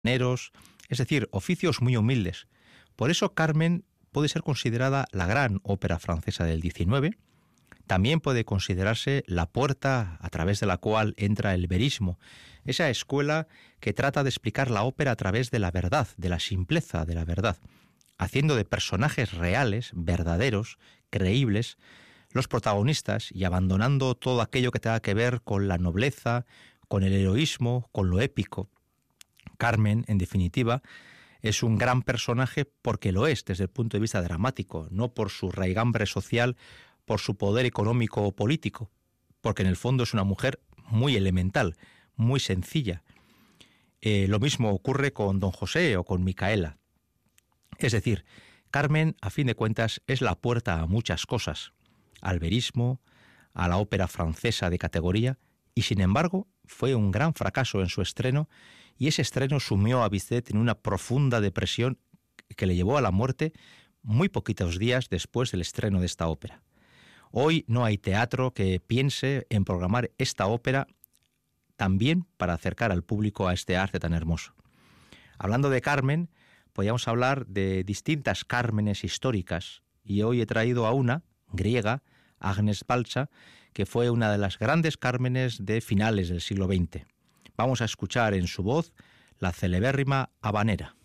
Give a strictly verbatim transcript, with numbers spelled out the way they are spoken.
neros, es decir, oficios muy humildes. Por eso Carmen puede ser considerada la gran ópera francesa del diecinueve. También puede considerarse la puerta a través de la cual entra el verismo, esa escuela que trata de explicar la ópera a través de la verdad, de la simpleza de la verdad, haciendo de personajes reales, verdaderos, creíbles, los protagonistas y abandonando todo aquello que tenga que ver con la nobleza, con el heroísmo, con lo épico. Carmen, en definitiva, es un gran personaje porque lo es desde el punto de vista dramático, no por su raigambre social, por su poder económico o político, porque en el fondo es una mujer muy elemental, muy sencilla. Eh, lo mismo ocurre con Don José o con Micaela. Es decir, Carmen, a fin de cuentas, es la puerta a muchas cosas, al verismo, a la ópera francesa de categoría, y sin embargo fue un gran fracaso en su estreno, y ese estreno sumió a Bizet en una profunda depresión que le llevó a la muerte muy poquitos días después del estreno de esta ópera. Hoy no hay teatro que piense en programar esta ópera también para acercar al público a este arte tan hermoso. Hablando de Carmen, podríamos hablar de distintas Cármenes históricas, y hoy he traído a una, griega, Agnes Balcha, que fue una de las grandes Cármenes de finales del siglo veinte. Vamos a escuchar en su voz la celebérrima Habanera.